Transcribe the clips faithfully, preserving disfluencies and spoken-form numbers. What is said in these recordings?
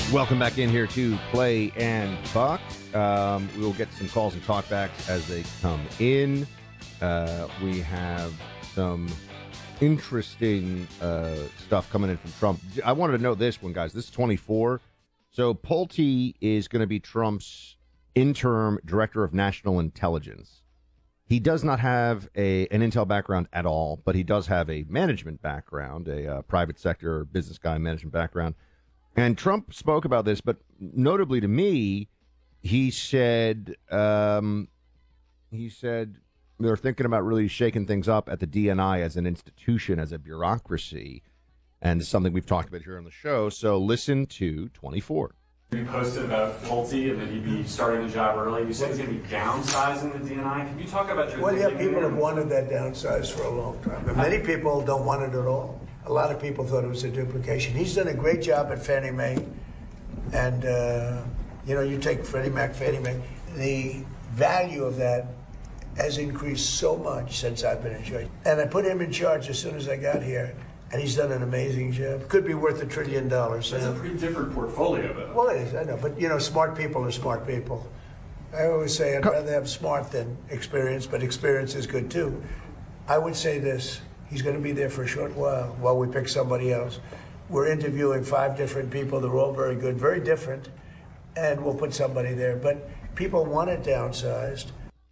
Welcome back in here to Clay and Buck. Um, we will get some calls and talkbacks as they come in. Uh, we have some interesting uh, stuff coming in from Trump. I wanted to know this one, guys. This is twenty-four. So Pulte is going to be Trump's interim director of national intelligence. He does not have a an intel background at all, but he does have a management background, a uh, private sector business guy management background. And Trump spoke about this, but notably to me, he said um, he said they're thinking about really shaking things up at the D N I as an institution, as a bureaucracy, and it's something we've talked about here on the show. So listen to twenty-four. You posted about Pulte and that he'd be starting the job early. You said he's going to be downsizing the D N I. Can you talk about your Well, yeah, thinking people there? have wanted that downsized for a long time. But many people don't want it at all. A lot of people thought it was a duplication. He's done a great job at Fannie Mae. And, uh, you know, you take Freddie Mac, Fannie Mae, the value of that has increased so much since I've been in charge. And I put him in charge as soon as I got here. And he's done an amazing job. Could be worth a trillion dollars. That's a pretty different portfolio, though. Well, it is, I know. But, you know, smart people are smart people. I always say I'd rather have smart than experience, but experience is good, too. I would say this. He's going to be there for a short while while we pick somebody else. We're interviewing five different people. They're all very good, very different. And we'll put somebody there. But people want it downsized.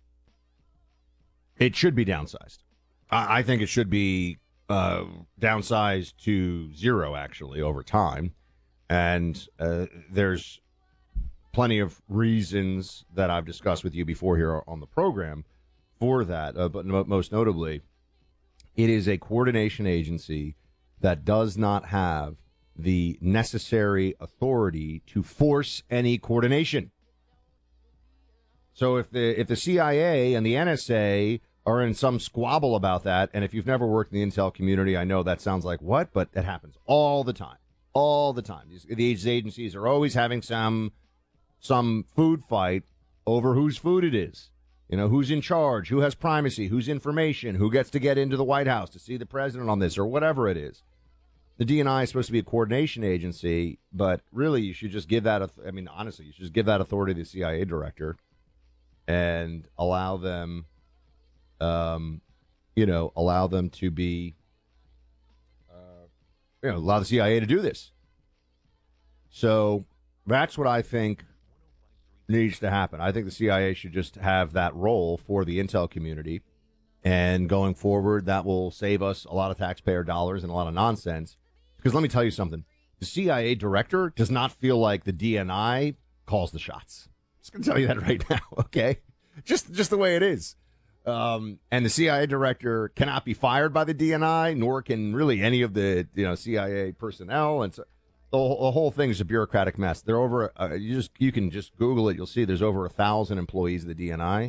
It should be downsized. I, I think it should be uh, downsized to zero, actually, over time. And uh, there's plenty of reasons that I've discussed with you before here on the program for that. Uh, but no, most notably, it is a coordination agency that does not have the necessary authority to force any coordination. So if the if the C I A and the N S A are in some squabble about that, and if you've never worked in the intel community, I know that sounds like what, but it happens all the time, all the time. These, these agencies are always having some some food fight over whose food it is. You know, who's in charge, who has primacy, who's information, who gets to get into the White House to see the president on this or whatever it is. The D N I is supposed to be a coordination agency, but really you should just give that, I mean, honestly, you should just give that authority to the C I A director and allow them, um, you know, allow them to be, uh, you know, allow the C I A to do this. So that's what I think needs to happen. I think the C I A should just have that role for the intel community, and going forward, that will save us a lot of taxpayer dollars and a lot of nonsense. Because let me tell you something, the C I A director does not feel like the D N I calls the shots. I'm just going to tell you that right now, okay? Just just the way it is. Um, and the C I A director cannot be fired by the D N I, nor can really any of the you know C I A personnel, and so The whole, the whole thing is a bureaucratic mess. They're over. Uh, you just you can just Google it. You'll see there's over a thousand employees of the D N I.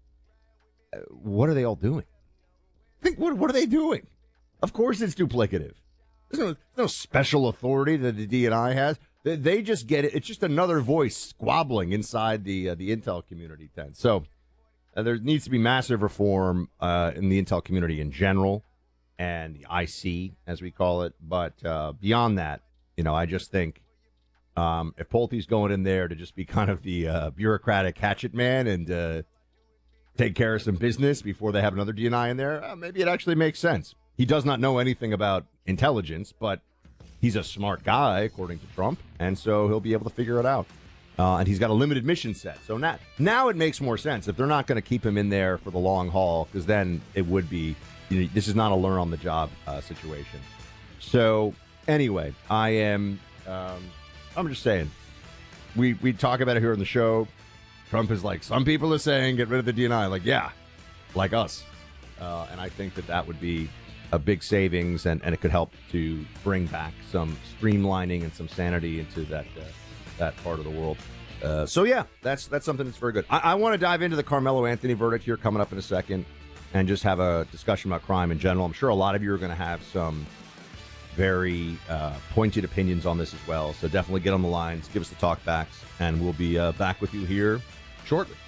Uh, what are they all doing? Think what what are they doing? Of course, it's duplicative. There's no, there's no special authority that the D N I has. They, they just get it. It's just another voice squabbling inside the uh, the intel community tent. So uh, there needs to be massive reform uh, in the intel community in general, and the I C as we call it. But uh, beyond that. You know, I just think um, if Pulte's going in there to just be kind of the uh, bureaucratic hatchet man and uh, take care of some business before they have another D N I in there, uh, maybe it actually makes sense. He does not know anything about intelligence, but he's a smart guy, according to Trump, and so he'll be able to figure it out. Uh, and he's got a limited mission set. So now, now it makes more sense if they're not going to keep him in there for the long haul, because then it would be, you know, this is not a learn-on-the-job uh, situation. So... Anyway, I am, um, I'm just saying, we, we talk about it here on the show. Trump is like, some people are saying get rid of the D N I. Like, yeah, like us. Uh, and I think that that would be a big savings, and, and it could help to bring back some streamlining and some sanity into that uh, that part of the world. Uh, so, yeah, that's that's something that's very good. I, I want to dive into the Carmelo Anthony verdict here coming up in a second and just have a discussion about crime in general. I'm sure a lot of you are going to have some very uh, pointed opinions on this as well. So definitely get on the lines, give us the talk backs, and we'll be uh, back with you here shortly.